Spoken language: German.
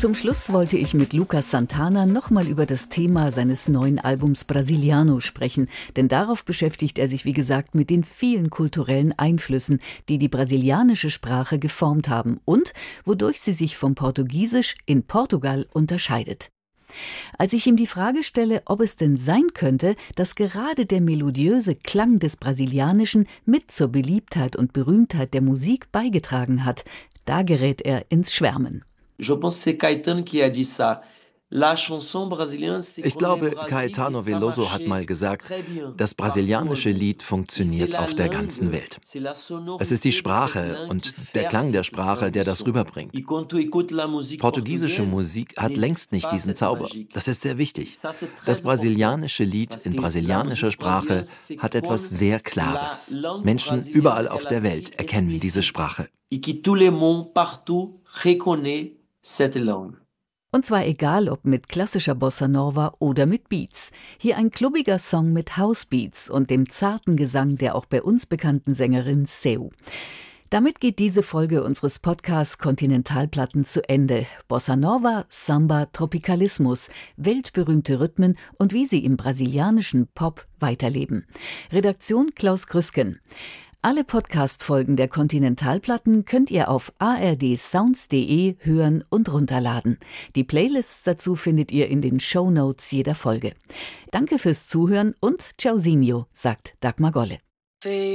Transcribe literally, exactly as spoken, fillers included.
Zum Schluss wollte ich mit Lucas Santana nochmal über das Thema seines neuen Albums Brasiliano sprechen, denn darauf beschäftigt er sich, wie gesagt, mit den vielen kulturellen Einflüssen, die die brasilianische Sprache geformt haben und wodurch sie sich vom Portugiesisch in Portugal unterscheidet. Als ich ihm die Frage stelle, ob es denn sein könnte, dass gerade der melodiöse Klang des Brasilianischen mit zur Beliebtheit und Berühmtheit der Musik beigetragen hat, da gerät er ins Schwärmen. Ich glaube, Caetano Veloso hat mal gesagt, das brasilianische Lied funktioniert auf der ganzen Welt. Es ist die Sprache und der Klang der Sprache, der das rüberbringt. Portugiesische Musik hat längst nicht diesen Zauber. Das ist sehr wichtig. Das brasilianische Lied in brasilianischer Sprache hat etwas sehr Klares. Menschen überall auf der Welt erkennen diese Sprache. Und zwar egal, ob mit klassischer Bossa Nova oder mit Beats. Hier ein klubbiger Song mit Housebeats und dem zarten Gesang der auch bei uns bekannten Sängerin Seu. Damit geht diese Folge unseres Podcasts Kontinentalplatten zu Ende. Bossa Nova, Samba, Tropicalismus, weltberühmte Rhythmen und wie sie im brasilianischen Pop weiterleben. Redaktion Klaus Krüsken. Alle Podcast-Folgen der Kontinentalplatten könnt ihr auf a r d sounds punkt d e hören und runterladen. Die Playlists dazu findet ihr in den Shownotes jeder Folge. Danke fürs Zuhören und Tschauzinho, sagt Dagmar Golle.